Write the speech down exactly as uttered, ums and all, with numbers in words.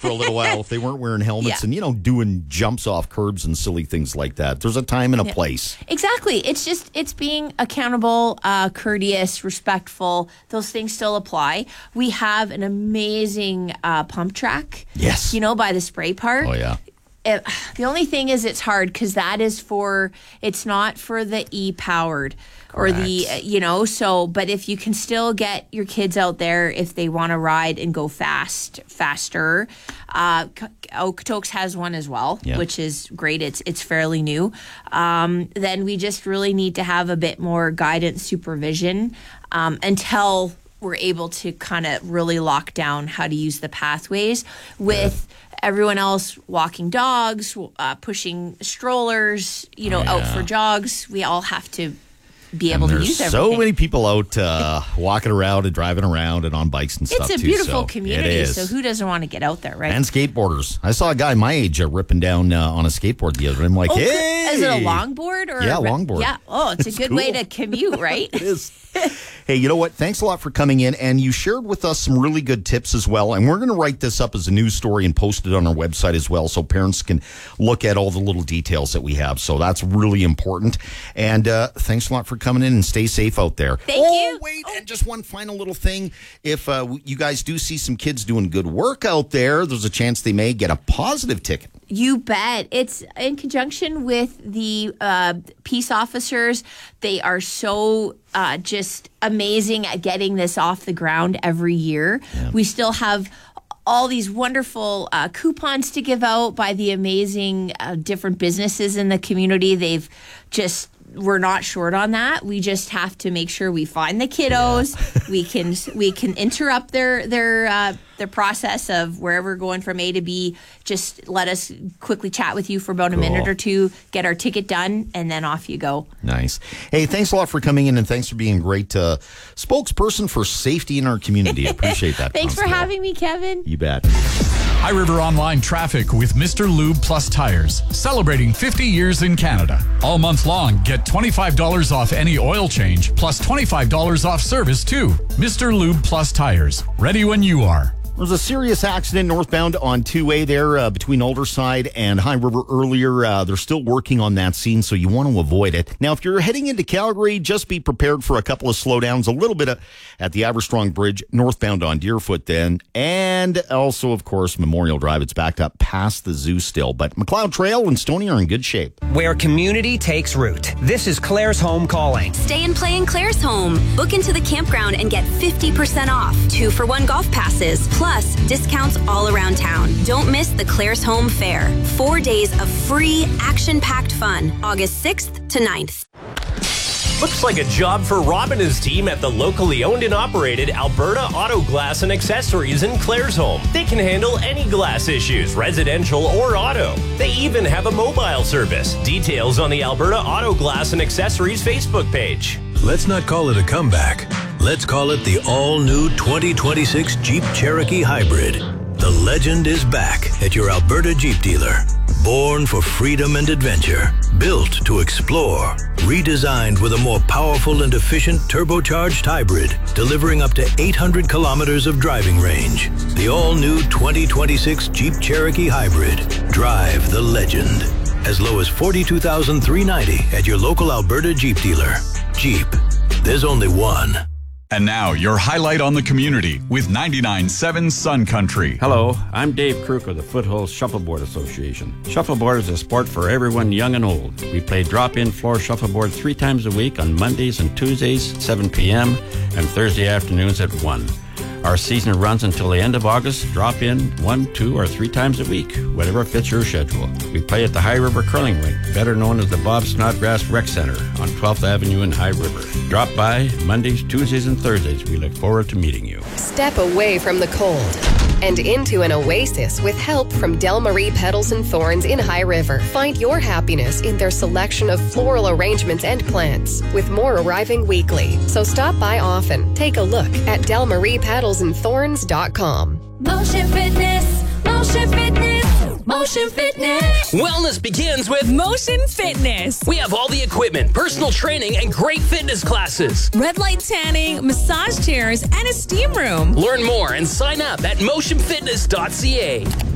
for a little while if they weren't wearing helmets Yeah. and, you know, doing jumps off curbs and silly things like that. There's a time and a Yeah. place. Exactly. It's just, it's being accountable, uh, courteous, respectful. Those things still apply. We have an amazing uh, pump track. Yes. You know, by the spray park. Oh, yeah. It, the only thing is it's hard because that is for, it's not for the e-powered or the, Correct. uh, you know, so, but if you can still get your kids out there if they want to ride and go fast, faster. Uh, Okotoks has one as well, Yeah. which is great. It's, it's fairly new. Um, then we just really need to have a bit more guidance supervision um, until we're able to kind of really lock down how to use the pathways with everyone else walking dogs, uh, pushing strollers, you know, out Yeah. for jogs. We all have to be able And to there's use everything. so many people out uh, walking around and driving around and on bikes and stuff, It's a too, beautiful so community, It is. so who doesn't want to get out there, right? And skateboarders. I saw a guy my age uh, ripping down uh, on a skateboard the other day. I'm like, Oh, good. hey! Is it a longboard or Yeah, a re- longboard. Yeah. Oh, it's, It's a good way cool. to commute, right? It is. Hey, you know what? Thanks a lot for coming in. And you shared with us some really good tips as well. And we're going to write this up as a news story and post it on our website as well so parents can look at all the little details that we have. So that's really important. And uh, thanks a lot for coming in and stay safe out there. Thank oh, you. Wait, and just one final little thing. If uh, you guys do see some kids doing good work out there, there's a chance they may get a positive ticket. You bet. It's in conjunction with the uh, peace officers. They are so uh, just amazing at getting this off the ground every year. Yeah. We still have all these wonderful uh, coupons to give out by the amazing uh, different businesses in the community. They've just, we're not short on that. We just have to make sure we find the kiddos. Yeah. we can we can interrupt their their uh, their process of wherever we're going from A to B. Just let us quickly chat with you for about Cool. a minute or two, get our ticket done, and then off you go. Nice. Hey, thanks a lot for coming in, and thanks for being a great uh, spokesperson for safety in our community. I appreciate that. Thanks for Constable. having me, Kevin. You bet. High River Online Traffic with Mister Lube Plus Tires, celebrating fifty years in Canada. All month long, get twenty-five dollars off any oil change, plus twenty-five dollars off service too. Mister Lube Plus Tires, ready when you are. There was a serious accident northbound on two A there uh, between Alderside and High River earlier. Uh, they're still working on that scene, so you want to avoid it. Now, if you're heading into Calgary, just be prepared for a couple of slowdowns, a little bit of, at the Aberstrong Bridge, northbound on Deerfoot then. And also, of course, Memorial Drive. It's backed up past the zoo still. But McLeod Trail and Stoney are in good shape. Where community takes root. This is Claire's Home calling. Stay and play in Claire's Home. Book into the campground and get fifty percent off. Two for one golf passes. Plus, discounts all around town. Don't miss the Claire's Home Fair. Four days of free, action-packed fun. August sixth to ninth. Looks like a job for Rob and his team at the locally owned and operated Alberta Auto Glass and Accessories in Claresholm. They can handle any glass issues, residential or auto. They even have a mobile service. Details on the Alberta Auto Glass and Accessories Facebook page. Let's not call it a comeback. Let's call it the all-new twenty twenty-six Jeep Cherokee Hybrid. The legend is back at your Alberta Jeep dealer. Born for freedom and adventure, built to explore, redesigned with a more powerful and efficient turbocharged hybrid, delivering up to eight hundred kilometers of driving range. The all-new twenty twenty-six Jeep Cherokee Hybrid. Drive the legend. As low as forty-two thousand three hundred ninety dollars at your local Alberta Jeep dealer. Jeep. There's only one. And now, your highlight on the community with ninety-nine point seven Sun Country. Hello, I'm Dave Kruk of the Foothills Shuffleboard Association. Shuffleboard is a sport for everyone young and old. We play drop-in floor shuffleboard three times a week on Mondays and Tuesdays, seven p.m., and Thursday afternoons at one. Our season runs until the end of August. Drop in one, two, or three times a week, whatever fits your schedule. We play at the High River Curling Rink, better known as the Bob Snodgrass Rec Center on twelfth Avenue in High River. Drop by Mondays, Tuesdays, and Thursdays. We look forward to meeting you. Step away from the cold and into an oasis with help from Del Marie Petals and Thorns in High River. Find your happiness in their selection of floral arrangements and plants, with more arriving weekly. So stop by often. Take a look at del marie petals and thorns dot com. Motion Fitness, Motion Fitness, Motion Fitness. Wellness begins with Motion Fitness. We have all the equipment, personal training, and great fitness classes. Red light tanning, massage chairs, and a steam room. Learn more and sign up at motion fitness dot c a.